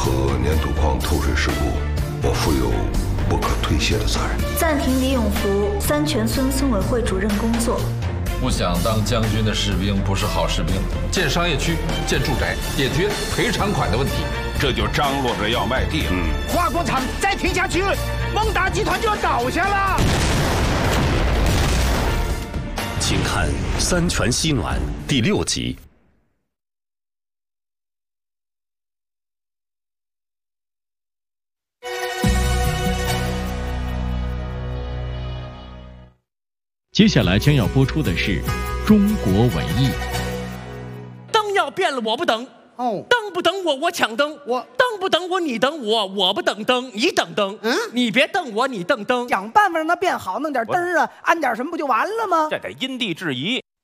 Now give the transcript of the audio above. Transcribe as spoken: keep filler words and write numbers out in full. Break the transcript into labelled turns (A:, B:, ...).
A: 和粘土矿透水事故，我负有不可推卸的责任。
B: 暂停李永福、三全村村委会主任工作。
C: 不想当将军的士兵不是好士兵，建商业区、建住宅，解决赔偿款的问题，
D: 这就张罗着要卖地。
E: 嗯，化工厂再停下去，蒙达集团就要倒下了。
F: 请看《三全西暖》第六集。
G: 接下来将要播出的是中国文艺。
H: 灯要变了，我不等。哦，灯不等我，我抢灯。我灯不等我，你等我，我不等灯，你等灯。嗯，你别瞪我，你瞪灯。
I: 想办法让它变好，弄点灯啊，安点什么不就完了吗？
D: 这得因地制宜。